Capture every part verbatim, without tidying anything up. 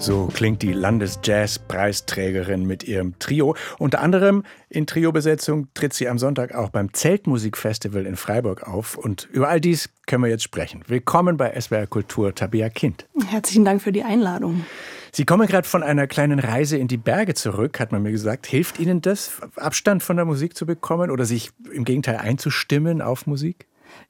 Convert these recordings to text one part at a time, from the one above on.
So klingt die Landesjazz-Preisträgerin mit ihrem Trio. Unter anderem in Trio-Besetzung tritt sie am Sonntag auch beim Zeltmusikfestival in Freiburg auf. Und über all dies können wir jetzt sprechen. Willkommen bei S W R Kultur, Tabea Kind. Herzlichen Dank für die Einladung. Sie kommen gerade von einer kleinen Reise in die Berge zurück, hat man mir gesagt. Hilft Ihnen das, Abstand von der Musik zu bekommen oder sich im Gegenteil einzustimmen auf Musik?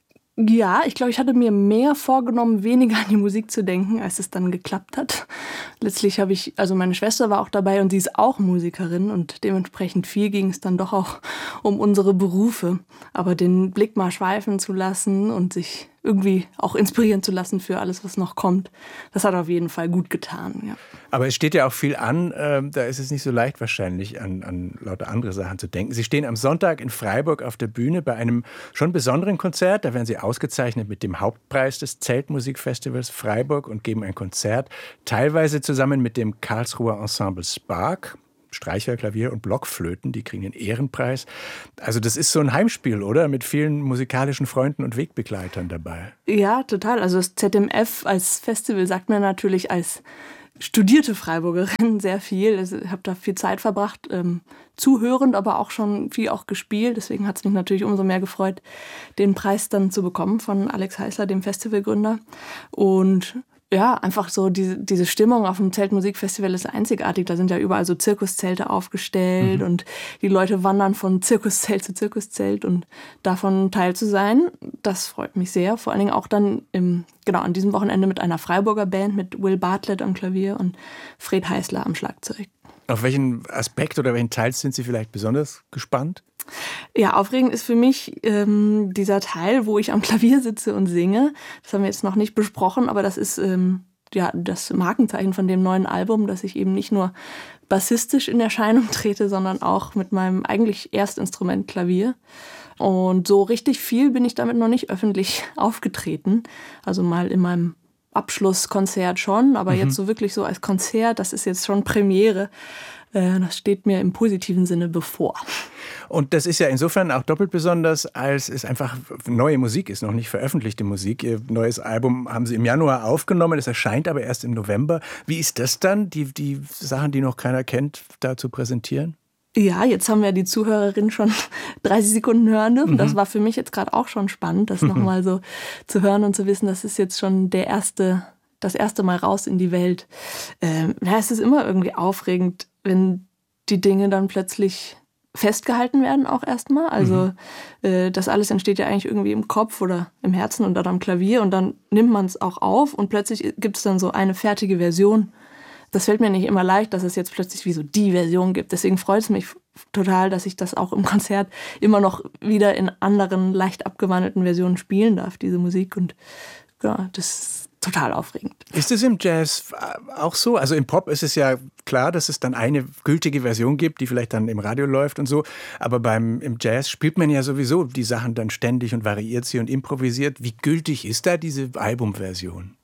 Ja, ich glaube, ich hatte mir mehr vorgenommen, weniger an die Musik zu denken, als es dann geklappt hat. Letztlich habe ich, also meine Schwester war auch dabei und sie ist auch Musikerin und dementsprechend viel ging es dann doch auch um unsere Berufe. Aber den Blick mal schweifen zu lassen und sich irgendwie auch inspirieren zu lassen für alles, was noch kommt, das hat auf jeden Fall gut getan. Ja. Aber es steht ja auch viel an, äh, da ist es nicht so leicht wahrscheinlich an, an lauter andere Sachen zu denken. Sie stehen am Sonntag in Freiburg auf der Bühne bei einem schon besonderen Konzert. Da werden Sie ausgezeichnet mit dem Hauptpreis des Zeltmusikfestivals Freiburg und geben ein Konzert, teilweise zusammen mit dem Karlsruher Ensemble Spark. Streicher, Klavier und Blockflöten, die kriegen den Ehrenpreis. Also das ist so ein Heimspiel, oder? Mit vielen musikalischen Freunden und Wegbegleitern dabei. Ja, total. Also das Z M F als Festival sagt mir natürlich als studierte Freiburgerin sehr viel. Also ich habe da viel Zeit verbracht, ähm, zuhörend, aber auch schon viel auch gespielt. Deswegen hat es mich natürlich umso mehr gefreut, den Preis dann zu bekommen von Alex Heißler, dem Festivalgründer. Und ja, einfach so diese, diese Stimmung auf dem Zeltmusikfestival ist einzigartig. Da sind ja überall so Zirkuszelte aufgestellt mhm. und die Leute wandern von Zirkuszelt zu Zirkuszelt und davon Teil zu sein, das freut mich sehr. Vor allen Dingen auch dann im, genau, an diesem Wochenende mit einer Freiburger Band, mit Will Bartlett am Klavier und Fred Heißler am Schlagzeug. Auf welchen Aspekt oder welchen Teil sind Sie vielleicht besonders gespannt? Ja, aufregend ist für mich ähm, dieser Teil, wo ich am Klavier sitze und singe. Das haben wir jetzt noch nicht besprochen, aber das ist ähm, ja das Markenzeichen von dem neuen Album, dass ich eben nicht nur bassistisch in Erscheinung trete, sondern auch mit meinem eigentlich Erstinstrument Klavier. Und so richtig viel bin ich damit noch nicht öffentlich aufgetreten. Also mal in meinem Abschlusskonzert schon, aber mhm. jetzt so wirklich so als Konzert, das ist jetzt schon Premiere. Das steht mir im positiven Sinne bevor. Und das ist ja insofern auch doppelt besonders, als es einfach neue Musik ist, noch nicht veröffentlichte Musik. Ihr neues Album haben Sie im Januar aufgenommen, es erscheint aber erst im November. Wie ist das dann, die, die Sachen, die noch keiner kennt, da zu präsentieren? Ja, jetzt haben wir die Zuhörerin schon dreißig Sekunden hören dürfen. Mhm. Das war für mich jetzt gerade auch schon spannend, das mhm. nochmal so zu hören und zu wissen, das ist jetzt schon der erste, das erste Mal raus in die Welt. Ähm, ja, es ist immer irgendwie aufregend, wenn die Dinge dann plötzlich festgehalten werden auch erstmal. Also mhm. äh, das alles entsteht ja eigentlich irgendwie im Kopf oder im Herzen und dann am Klavier und dann nimmt man es auch auf und plötzlich gibt es dann so eine fertige Version. Das fällt mir nicht immer leicht, dass es jetzt plötzlich wie so die Version gibt. Deswegen freut es mich total, dass ich das auch im Konzert immer noch wieder in anderen, leicht abgewandelten Versionen spielen darf, diese Musik. Und ja, das ist total aufregend. Ist es im Jazz auch so? Also im Pop ist es ja klar, dass es dann eine gültige Version gibt, die vielleicht dann im Radio läuft und so. Aber beim, im Jazz spielt man ja sowieso die Sachen dann ständig und variiert sie und improvisiert. Wie gültig ist da diese Albumversion?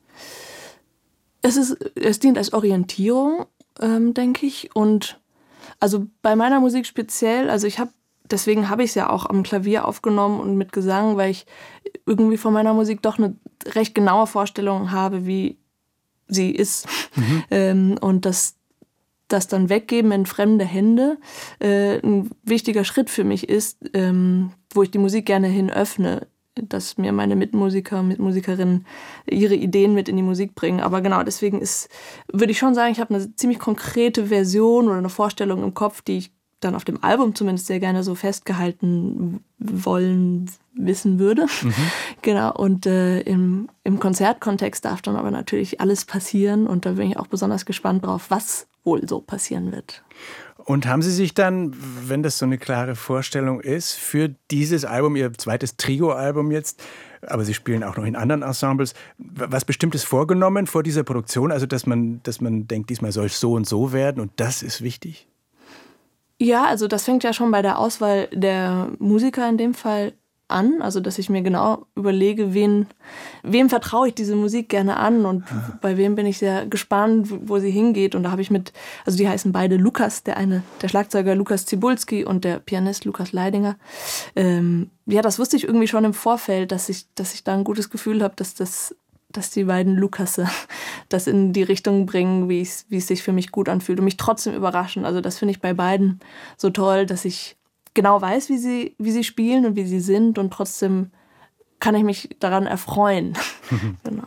Es ist, es dient als Orientierung, ähm, denke ich. Und also bei meiner Musik speziell, also ich habe, deswegen habe ich es ja auch am Klavier aufgenommen und mit Gesang, weil ich irgendwie von meiner Musik doch eine recht genaue Vorstellung habe, wie sie ist. Mhm. Ähm, und das, das dann weggeben in fremde Hände äh, ein wichtiger Schritt für mich ist, ähm, wo ich die Musik gerne hin öffne, dass mir meine Mitmusiker, Mitmusikerinnen ihre Ideen mit in die Musik bringen. Aber genau, deswegen ist, würde ich schon sagen, ich habe eine ziemlich konkrete Version oder eine Vorstellung im Kopf, die ich dann auf dem Album zumindest sehr gerne so festgehalten wollen, wissen würde. Mhm. Genau, und äh, im, im Konzertkontext darf dann aber natürlich alles passieren und da bin ich auch besonders gespannt drauf, was wohl so passieren wird. Und haben Sie sich dann, wenn das so eine klare Vorstellung ist, für dieses Album, Ihr zweites Trio-Album jetzt, aber Sie spielen auch noch in anderen Ensembles, was Bestimmtes vorgenommen vor dieser Produktion? Also, dass man, dass man denkt, diesmal soll es so und so werden und das ist wichtig? Ja, also das fängt ja schon bei der Auswahl der Musiker in dem Fall an. Also dass ich mir genau überlege, wen, wem vertraue ich diese Musik gerne an und ja. bei wem bin ich sehr gespannt, wo sie hingeht. Und da habe ich mit, also die heißen beide Lukas, der eine, der Schlagzeuger Lukas Zibulski und der Pianist Lukas Leidinger. Ähm, ja, das wusste ich irgendwie schon im Vorfeld, dass ich, dass ich da ein gutes Gefühl habe, dass das dass die beiden Lukasse das in die Richtung bringen, wie es, wie es sich für mich gut anfühlt und mich trotzdem überraschen. Also das finde ich bei beiden so toll, dass ich genau weiß, wie sie, wie sie spielen und wie sie sind und trotzdem kann ich mich daran erfreuen. Genau.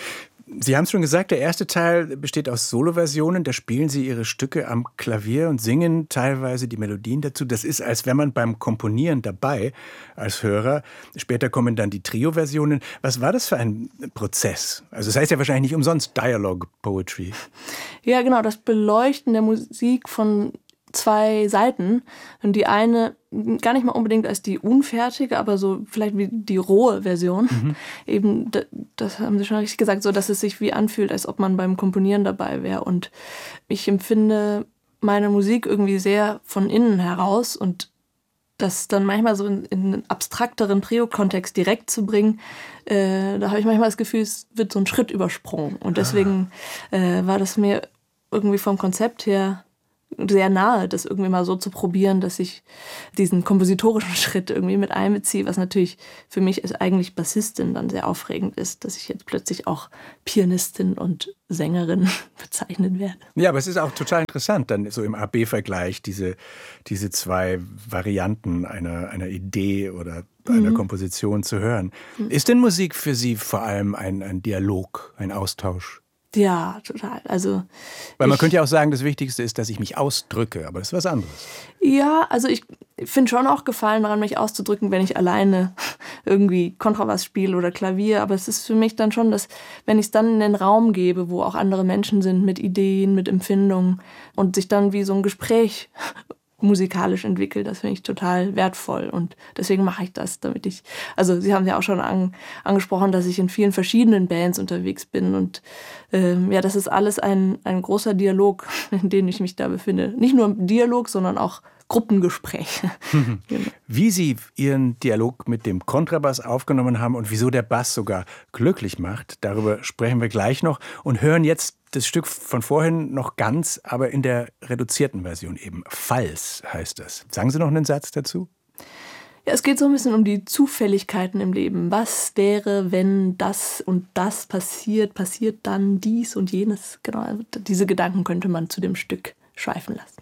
Sie haben es schon gesagt, der erste Teil besteht aus Soloversionen. Da spielen Sie Ihre Stücke am Klavier und singen teilweise die Melodien dazu. Das ist, als wäre man beim Komponieren dabei als Hörer. Später kommen dann die Trio-Versionen. Was war das für ein Prozess? Also das heißt ja wahrscheinlich nicht umsonst Dialogue Poetry. Ja, genau, das Beleuchten der Musik von zwei Seiten. Und die eine gar nicht mal unbedingt als die unfertige, aber so vielleicht wie die rohe Version. Mhm. Eben, das haben Sie schon richtig gesagt, so dass es sich wie anfühlt, als ob man beim Komponieren dabei wäre. Und ich empfinde meine Musik irgendwie sehr von innen heraus und das dann manchmal so in, in einen abstrakteren Trio-Kontext direkt zu bringen, äh, da habe ich manchmal das Gefühl, es wird so ein Schritt übersprungen. Und deswegen äh, war das mir irgendwie vom Konzept her sehr nahe, das irgendwie mal so zu probieren, dass ich diesen kompositorischen Schritt irgendwie mit einbeziehe, was natürlich für mich als eigentlich Bassistin dann sehr aufregend ist, dass ich jetzt plötzlich auch Pianistin und Sängerin bezeichnet werde. Ja, aber es ist auch total interessant, dann so im A B-Vergleich diese, diese zwei Varianten einer, einer Idee oder einer mhm. Komposition zu hören. Mhm. Ist denn Musik für Sie vor allem ein, ein Dialog, ein Austausch? Ja, total. Also Weil man ich, könnte ja auch sagen, das Wichtigste ist, dass ich mich ausdrücke, aber das ist was anderes. Ja, also ich finde schon auch Gefallen daran, mich auszudrücken, wenn ich alleine irgendwie Kontrabass spiele oder Klavier. Aber es ist für mich dann schon, dass, wenn ich es dann in den Raum gebe, wo auch andere Menschen sind mit Ideen, mit Empfindungen und sich dann wie so ein Gespräch musikalisch entwickelt, das finde ich total wertvoll und deswegen mache ich das, damit ich, also Sie haben ja auch schon an, angesprochen, dass ich in vielen verschiedenen Bands unterwegs bin und ähm, ja, das ist alles ein, ein großer Dialog, in dem ich mich da befinde. Nicht nur ein Dialog, sondern auch Gruppengespräche. Genau. Wie Sie Ihren Dialog mit dem Kontrabass aufgenommen haben und wieso der Bass sogar glücklich macht, darüber sprechen wir gleich noch und hören jetzt das Stück von vorhin noch ganz, aber in der reduzierten Version eben. Falls heißt das. Sagen Sie noch einen Satz dazu? Ja, es geht so ein bisschen um die Zufälligkeiten im Leben. Was wäre, wenn das und das passiert? Passiert dann dies und jenes? Genau, also diese Gedanken könnte man zu dem Stück schweifen lassen.